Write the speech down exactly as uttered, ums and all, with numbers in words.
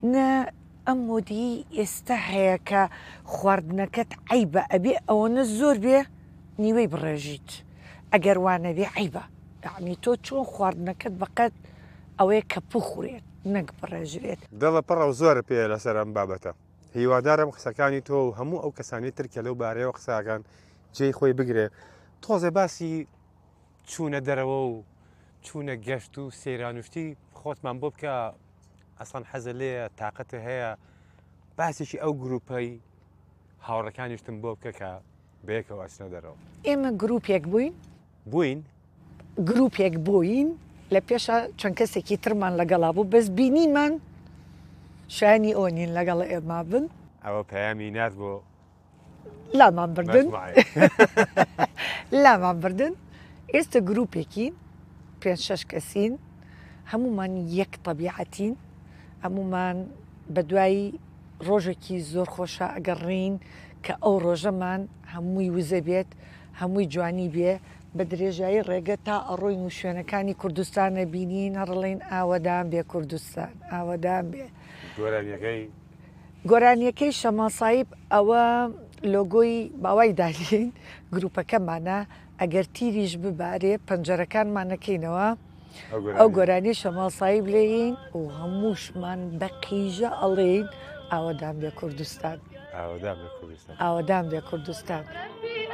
نە ئەم مۆدی ئێستا هەیە کە خواردنەکەت عیبە ئەبێ ئەوەنە زۆر بێ نیوەی بڕێژیت ئەگەر وانەبێ عیبە یعنی تۆ چۆن خواردنەکەت بەقەت ئەوەیە کە بخورێت نەک بڕێژرێت دڵە پڕە و زۆرە پێ لەسەر ئەم بابەتە هیوادارم قسەکانی تۆ و هەموو ئەو کەسانی ترکە لەو بارەیەوە قساکان جێی خۆی بگرێ تۆزێ باسی چوونە دەرەوە و چوونە گەشت و سەیرانوشتی خۆتمان بۆ بکە ئەسان حەزە لێە تااقەتە هەیە باسێکی ئەو گروپەی هاوڕەکانیشتم بۆ بکە کە بەیەکەوە ئەچنە دەرەوە ئێمە گروپێک بووین بووین گروپێک بووین لە پێشە چەند کەسێکی ترمان لەگەڵا بوو بەس بینیمان شانی ئۆنین لەگەڵ ئێمە بن ئەوە پەیامی نات بۆ لامان بردن لامان بردن ئێستا گروپێکین پێ شەش کەسین هەمومان یەک طبیعەتین هەمومان بە دوایی ڕۆژێکی زۆر خۆشە ئەگەڕین کە ئەو ڕۆژەمان هەمووی وزە بێت هەمووی جوانی بێ بە درێژایی ڕێگە تا ئەڕۆین و شوێنەکانی کوردستانە بینین هەڕڵین ئاوەدان بێ کوردستان ئاوەدان بێ گۆرانیەکەی گۆرانیەکەی شەماسایب ئەوە لۆگۆی باوای دالین گروپەکەمانە ئەگەر تیریش ببارێ پەنجەرەکانمانەکەینەوە ئەو گۆرانی شەماسایب لێین و هەمووشمان بە قیژە ئەڵێین ئاوەدان بێ کوردستان ئاوەدان بێ کوردستان ئاوەدان بێ کوردستان.